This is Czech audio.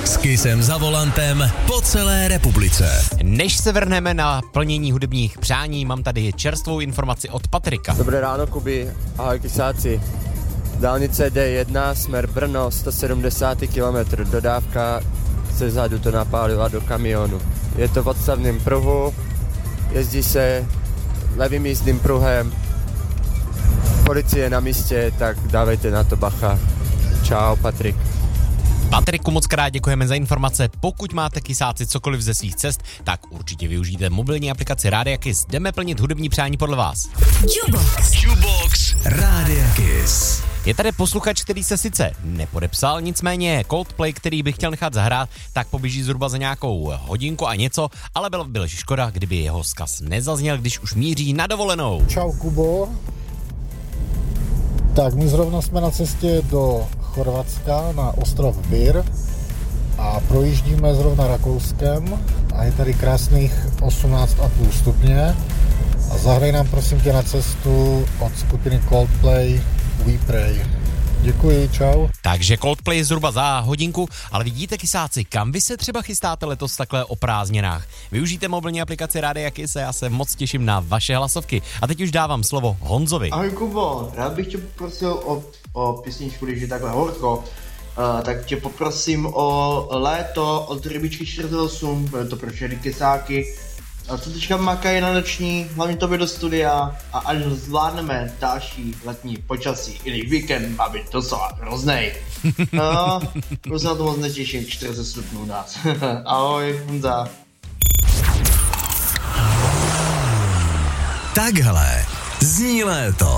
S Kissem za volantem po celé republice. Než se vrhneme na plnění hudebních přání, mám tady čerstvou informaci od Patrika. Dobré ráno, Kuby. Ahoj, Kisáci. Dálnice D1, směr Brno, 170 km. Dodávka ze zadu to napálila do kamionu. Je to v odstavném pruhu, jezdí se levým jízdním pruhem. Policie na místě, tak dávejte na to bacha. Čau, Patrik. Patriku, moc krát děkujeme za informace. Pokud máte, Kisáci, cokoliv ze svých cest, tak určitě využijte mobilní aplikaci Rádia Kiss. Jdeme plnit hudební přání podle vás. Jukebox Rádia Kiss. Je tady posluchač, který se sice nepodepsal, nicméně Coldplay, který bych chtěl nechat zahrát, tak poběží zhruba za nějakou hodinku a něco, ale bylo škoda, kdyby jeho vzkaz nezazněl, když už míří na dovolenou. Čau, Kubo. Tak my zrovna jsme na cestě do Chorvatska na ostrov Vir a projíždíme zrovna Rakouskem a je tady krásných 18,5 stupně a zahraj nám prosím tě na cestu od skupiny Coldplay We Pray. Děkuji, čau. Takže Coldplay je zhruba za hodinku, ale vidíte, Kisáci, kam vy se třeba chystáte letos takhle o prázdninách? Využijte mobilní aplikaci Rádia Kiss a já se moc těším na vaše hlasovky. A teď už dávám slovo Honzovi. Ahoj, Kubo, rád bych tě poprosil o písničku, když je takhle horko, tak tě poprosím o Léto od Rybičky 48, bude to pro všechny Kisáky. A co teďka makají na noční, hlavně tobě do studia a až zvládneme další letní počasí, i když víkend má být docela hroznej. No, už se na to moc netěším, 40 stupňů nás. Ahoj, Honza. Takhle zní léto.